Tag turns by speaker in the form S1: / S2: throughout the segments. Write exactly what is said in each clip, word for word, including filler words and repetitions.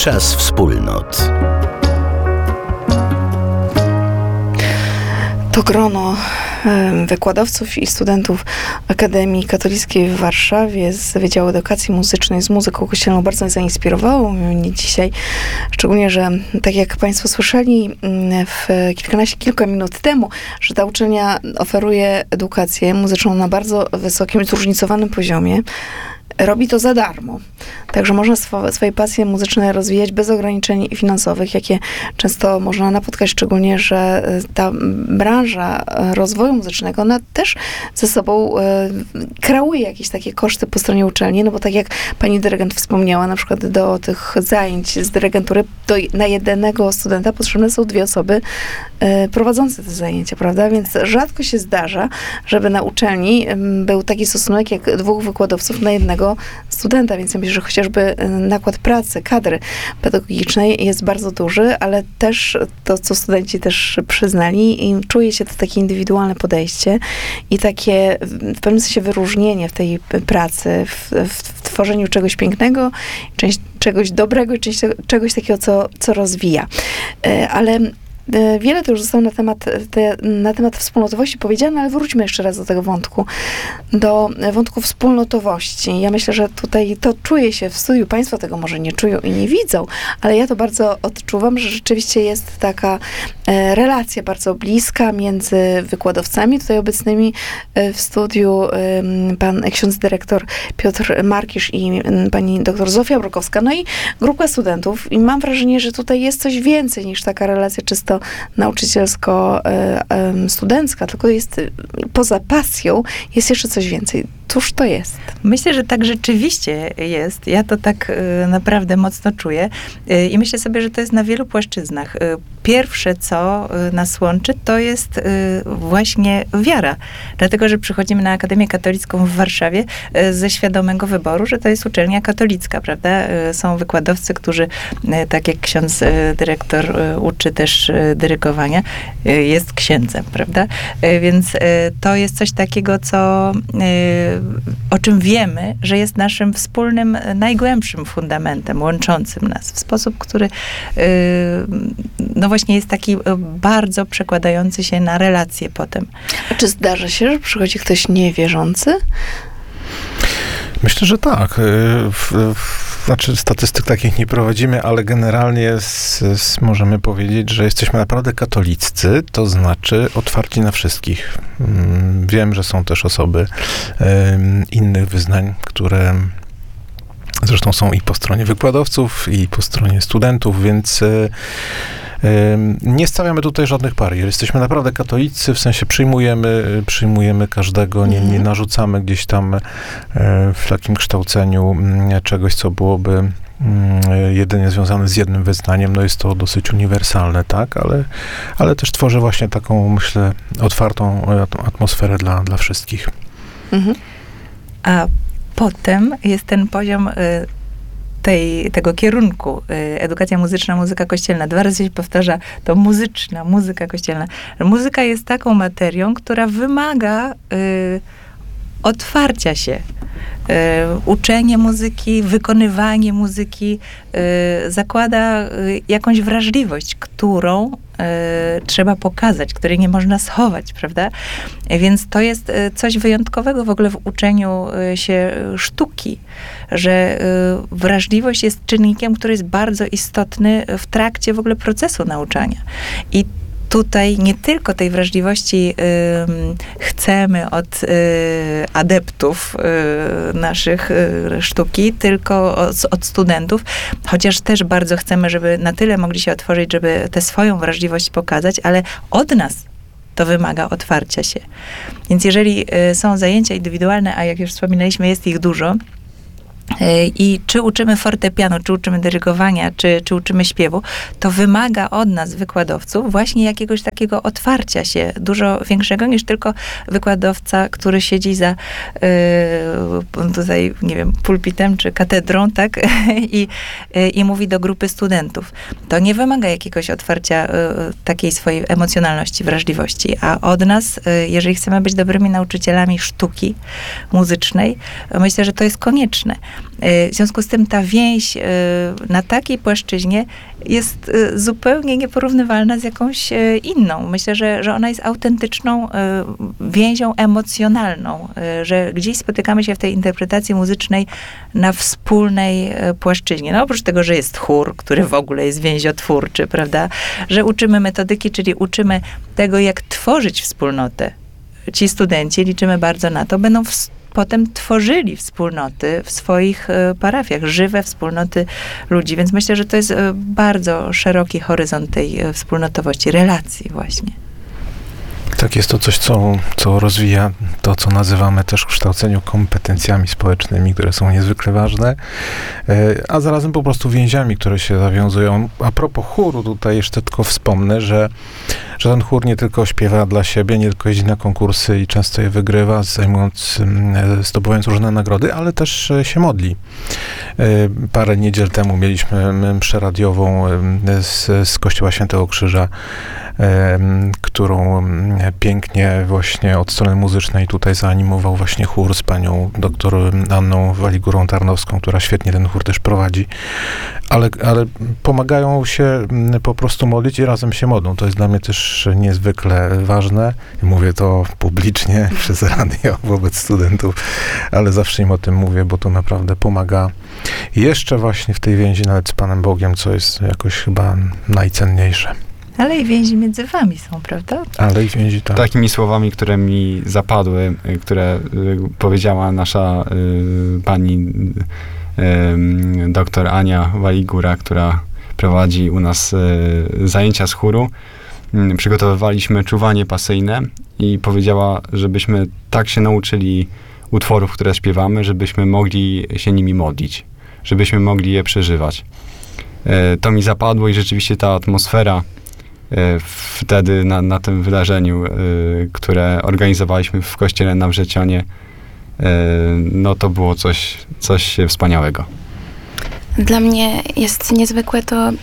S1: Czas wspólnot.
S2: To grono wykładowców i studentów Akademii Katolickiej w Warszawie z Wydziału Edukacji Muzycznej z muzyką kościelną bardzo zainspirowało mnie dzisiaj. Szczególnie, że tak jak Państwo słyszeli w kilkanaście, kilka minut temu, że ta uczelnia oferuje edukację muzyczną na bardzo wysokim, zróżnicowanym poziomie. Robi to za darmo. Także można swo- swoje pasje muzyczne rozwijać bez ograniczeń finansowych, jakie często można napotkać, szczególnie, że ta branża rozwoju muzycznego, ona też ze sobą e, kreuje jakieś takie koszty po stronie uczelni, no bo tak jak pani dyrygent wspomniała, na przykład do tych zajęć z dyrygentury do, na jednego studenta potrzebne są dwie osoby e, prowadzące te zajęcia, prawda? Więc rzadko się zdarza, żeby na uczelni m, był taki stosunek jak dwóch wykładowców na jednego studenta, więc ja myślę, że chociażby nakład pracy, kadry pedagogicznej jest bardzo duży, ale też to, co studenci też przyznali, i czuje się to takie indywidualne podejście i takie w pewnym sensie wyróżnienie w tej pracy, w, w tworzeniu czegoś pięknego, część, czegoś dobrego i część, czegoś takiego, co, co rozwija. Ale wiele to już zostało na temat, te, na temat wspólnotowości powiedziane, ale wróćmy jeszcze raz do tego wątku, do wątku wspólnotowości. Ja myślę, że tutaj to czuje się w studiu. Państwo tego może nie czują i nie widzą, ale ja to bardzo odczuwam, że rzeczywiście jest taka e, relacja bardzo bliska między wykładowcami tutaj obecnymi e, w studiu, e, pan ksiądz dyrektor Piotr Markisz i e, pani doktor Zofia Brokowska, no i grupa studentów. I mam wrażenie, że tutaj jest coś więcej niż taka relacja czysto nauczycielsko-studencka, tylko jest poza pasją, jest jeszcze coś więcej. Cóż to jest?
S3: Myślę, że tak rzeczywiście jest. Ja to tak y, naprawdę mocno czuję y, i myślę sobie, że to jest na wielu płaszczyznach. Y, pierwsze, co y, nas łączy, to jest y, właśnie wiara. Dlatego, że przychodzimy na Akademię Katolicką w Warszawie y, ze świadomego wyboru, że to jest uczelnia katolicka, prawda? Y, są wykładowcy, którzy, y, tak jak ksiądz y, dyrektor y, uczy też y, dyrygowania, y, jest księdzem, prawda? Y, więc y, to jest coś takiego, co y, o czym wiemy, że jest naszym wspólnym, najgłębszym fundamentem, łączącym nas w sposób, który no właśnie jest taki bardzo przekładający się na relacje potem.
S2: A czy zdarza się, że przychodzi ktoś niewierzący?
S4: Myślę, że tak. W, w, znaczy statystyk takich nie prowadzimy, ale generalnie z, z, możemy powiedzieć, że jesteśmy naprawdę katoliccy, to znaczy otwarci na wszystkich. Wiem, że są też osoby um, innych wyznań, które zresztą są i po stronie wykładowców, i po stronie studentów, więc nie stawiamy tutaj żadnych barier. Jesteśmy naprawdę katolicy, w sensie przyjmujemy, przyjmujemy każdego, nie, nie narzucamy gdzieś tam w takim kształceniu czegoś, co byłoby jedynie związane z jednym wyznaniem. No jest to dosyć uniwersalne, tak, ale, ale też tworzy właśnie taką, myślę, otwartą atmosferę dla, dla wszystkich.
S3: Mhm. A potem jest ten poziom tej, tego kierunku, edukacja muzyczna, muzyka kościelna. Dwa razy się powtarza to muzyczna, muzyka kościelna. Muzyka jest taką materią, która wymaga y, otwarcia się. Y, uczenie muzyki, wykonywanie muzyki y, zakłada y, jakąś wrażliwość, którą y, trzeba pokazać, której nie można schować, prawda? Więc to jest y, coś wyjątkowego w ogóle w uczeniu y, się sztuki, że y, wrażliwość jest czynnikiem, który jest bardzo istotny w trakcie w ogóle procesu nauczania. I tutaj nie tylko tej wrażliwości y, chcemy od y, adeptów y, naszych y, sztuki, tylko od, od studentów, chociaż też bardzo chcemy, żeby na tyle mogli się otworzyć, żeby tę swoją wrażliwość pokazać, ale od nas to wymaga otwarcia się. Więc jeżeli y, są zajęcia indywidualne, a jak już wspominaliśmy, jest ich dużo, i czy uczymy fortepianu, czy uczymy dyrygowania, czy, czy uczymy śpiewu, to wymaga od nas, wykładowców, właśnie jakiegoś takiego otwarcia się, dużo większego niż tylko wykładowca, który siedzi za y, tutaj, nie wiem, pulpitem, czy katedrą, tak? I, y, i mówi do grupy studentów. To nie wymaga jakiegoś otwarcia y, takiej swojej emocjonalności, wrażliwości, a od nas, y, jeżeli chcemy być dobrymi nauczycielami sztuki muzycznej, myślę, że to jest konieczne. W związku z tym ta więź na takiej płaszczyźnie jest zupełnie nieporównywalna z jakąś inną. Myślę, że, że ona jest autentyczną więzią emocjonalną, że gdzieś spotykamy się w tej interpretacji muzycznej na wspólnej płaszczyźnie. No oprócz tego, że jest chór, który w ogóle jest więziotwórczy, prawda, że uczymy metodyki, czyli uczymy tego, jak tworzyć wspólnotę. Ci studenci, liczymy bardzo na to, będą w, potem tworzyli wspólnoty w swoich y, parafiach, żywe wspólnoty ludzi. Więc myślę, że to jest y, bardzo szeroki horyzont tej y, wspólnotowości, relacji właśnie.
S4: Tak, jest to coś, co, co rozwija to, co nazywamy też w kształceniu kompetencjami społecznymi, które są niezwykle ważne, a zarazem po prostu więziami, które się zawiązują. A propos chóru, tutaj jeszcze tylko wspomnę, że, że ten chór nie tylko śpiewa dla siebie, nie tylko jeździ na konkursy i często je wygrywa, zajmując, zdobywając różne nagrody, ale też się modli. Parę niedziel temu mieliśmy mszę radiową z, z Kościoła Świętego Krzyża, którą pięknie właśnie od strony muzycznej tutaj zaanimował właśnie chór z panią doktor Anną Waligurą Tarnowską, która świetnie ten chór też prowadzi, ale, ale pomagają się po prostu modlić i razem się modlą. To jest dla mnie też niezwykle ważne. Mówię to publicznie przez radio wobec studentów, ale zawsze im o tym mówię, bo to naprawdę pomaga jeszcze właśnie w tej więzi nawet z Panem Bogiem, co jest jakoś chyba najcenniejsze.
S3: Ale i więzi między wami są, prawda?
S4: Ale i więzi, tak.
S1: Takimi słowami, które mi zapadły, które y, powiedziała nasza y, pani y, doktor Ania Waligura, która prowadzi u nas y, zajęcia z chóru. Y, przygotowywaliśmy czuwanie pasyjne i powiedziała, żebyśmy tak się nauczyli utworów, które śpiewamy, żebyśmy mogli się nimi modlić, żebyśmy mogli je przeżywać. Y, to mi zapadło i rzeczywiście ta atmosfera wtedy na, na tym wydarzeniu, y, które organizowaliśmy w kościele na Wrzecionie, y, no to było coś, coś wspaniałego.
S5: Dla mnie jest niezwykłe to,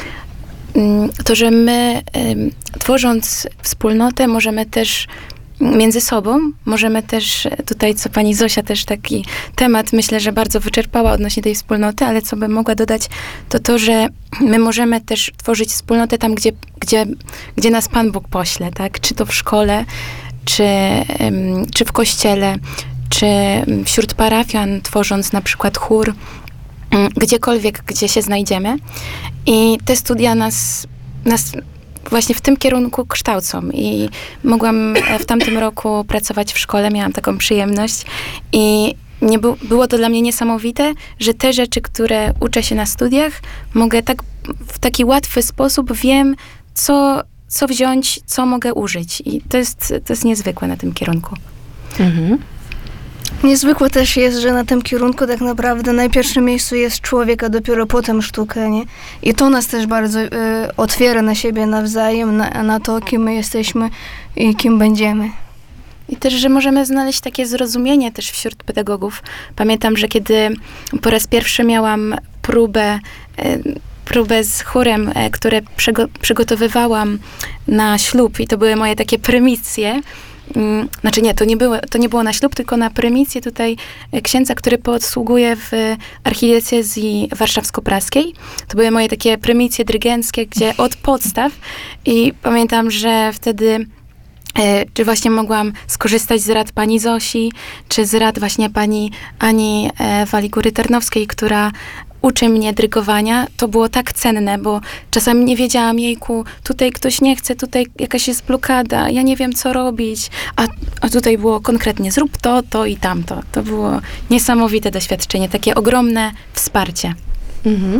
S5: to że my, y, tworząc wspólnotę, możemy też między sobą, możemy też, tutaj co pani Zosia też taki temat, myślę, że bardzo wyczerpała odnośnie tej wspólnoty, ale co bym mogła dodać, to to, że my możemy też tworzyć wspólnotę tam, gdzie, gdzie, gdzie nas Pan Bóg pośle, tak? Czy to w szkole, czy, czy w kościele, czy wśród parafian, tworząc na przykład chór, gdziekolwiek, gdzie się znajdziemy. I te studia nas, nas właśnie w tym kierunku kształcą i mogłam w tamtym roku pracować w szkole, miałam taką przyjemność i nie bu- było to dla mnie niesamowite, że te rzeczy, które uczę się na studiach, mogę tak w taki łatwy sposób wiem, co, co wziąć, co mogę użyć i to jest, to jest niezwykłe na tym kierunku.
S2: Mhm.
S6: Niezwykłe też jest, że na tym kierunku tak naprawdę na pierwszym miejscu jest człowiek, a dopiero potem sztuka, nie? I to nas też bardzo y, otwiera na siebie nawzajem, na, na to, kim my jesteśmy i kim będziemy.
S5: I też, że możemy znaleźć takie zrozumienie też wśród pedagogów. Pamiętam, że kiedy po raz pierwszy miałam próbę, y, próbę z chórem, y, które przygo- przygotowywałam na ślub i to były moje takie prymisje. Znaczy nie, to nie, było, to nie było na ślub, tylko na prymisję tutaj księdza, który podsługuje w archidiecezji warszawsko-praskiej. To były moje takie prymisje dyrygenckie, gdzie od podstaw i pamiętam, że wtedy e, czy właśnie mogłam skorzystać z rad pani Zosi, czy z rad właśnie pani Ani e, Waligury Tarnowskiej, która uczy mnie dyrygowania, to było tak cenne, bo czasami nie wiedziałam, jejku, tutaj ktoś nie chce, tutaj jakaś jest blokada, ja nie wiem, co robić, a, a tutaj było konkretnie, zrób to, to i tamto. To było niesamowite doświadczenie, takie ogromne wsparcie.
S2: Mhm.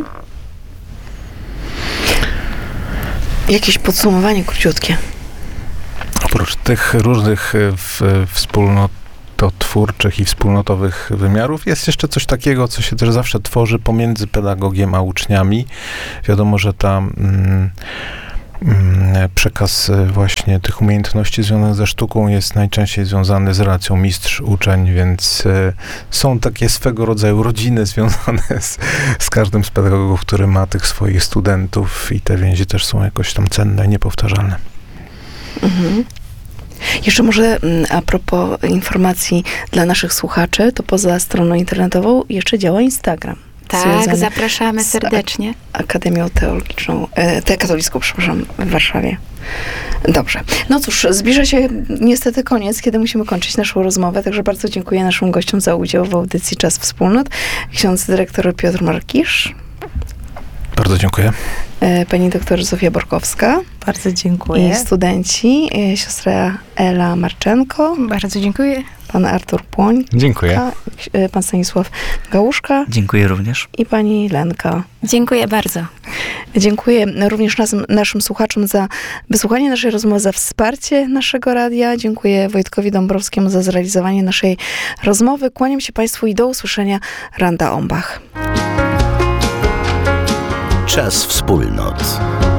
S2: Jakieś podsumowanie króciutkie.
S4: Oprócz tych różnych w, wspólnot to twórczych i wspólnotowych wymiarów. Jest jeszcze coś takiego, co się też zawsze tworzy pomiędzy pedagogiem a uczniami. Wiadomo, że ta mm, mm, przekaz właśnie tych umiejętności związanych ze sztuką jest najczęściej związany z relacją mistrz-uczeń, więc y, są takie swego rodzaju rodziny związane z, z każdym z pedagogów, który ma tych swoich studentów i te więzi też są jakoś tam cenne i niepowtarzalne.
S2: Mhm. Jeszcze może mm, a propos informacji dla naszych słuchaczy, to poza stroną internetową jeszcze działa Instagram.
S5: Tak,
S2: związany
S5: zapraszamy
S2: z
S5: serdecznie.
S2: Akademią Teologiczną, e, te katolicką, przepraszam, w Warszawie. Dobrze. No cóż, zbliża się niestety koniec, kiedy musimy kończyć naszą rozmowę, także bardzo dziękuję naszym gościom za udział w audycji Czas Wspólnot. Ksiądz dyrektor Piotr Markisz.
S4: Bardzo dziękuję.
S2: e, Pani doktor Zofia Borkowska.
S3: Bardzo dziękuję.
S2: I studenci, e, siostra Ela Marczenko,
S6: Bardzo dziękuję.
S2: pan Artur Płoń,
S1: Dziękuję.
S2: e, pan Stanisław Gałuszka
S7: Dziękuję również.
S2: i pani Lenka.
S5: Dziękuję bardzo.
S2: Dziękuję również nas, naszym słuchaczom za wysłuchanie naszej rozmowy, za wsparcie naszego radia. Dziękuję Wojtkowi Dąbrowskiemu za zrealizowanie naszej rozmowy. Kłaniam się Państwu i do usłyszenia. Randa Ombach.
S8: Czas Wspólnot.